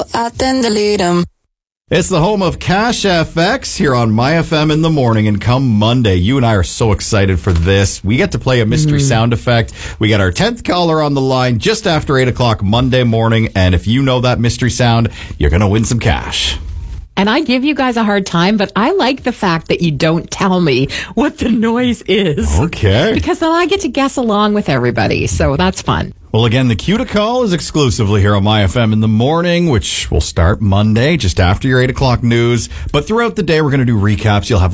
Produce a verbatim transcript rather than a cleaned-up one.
I then delete them. It's the home of Cash F X here on My F M in the morning. And come Monday, you and I are so excited for this. We get to play a mystery mm. sound effect. We got our tenth caller on the line just after eight o'clock Monday morning. And if you know that mystery sound, you're going to win some cash. And I give you guys a hard time, but I like the fact that you don't tell me what the noise is. Okay. Because then I get to guess along with everybody. So that's fun. Well, again, the cue to call is exclusively here on My F M in the morning, which will start Monday just after your eight o'clock news. But throughout the day, we're going to do recaps. You'll have